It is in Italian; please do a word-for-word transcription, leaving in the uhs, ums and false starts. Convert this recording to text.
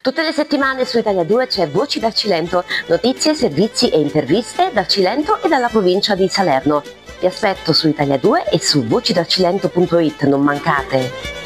Tutte le settimane su Italia due c'è Voci dal Cilento, notizie, servizi e interviste dal Cilento e dalla provincia di Salerno. Vi aspetto su Italia due e su voci dal cilento punto it, non mancate!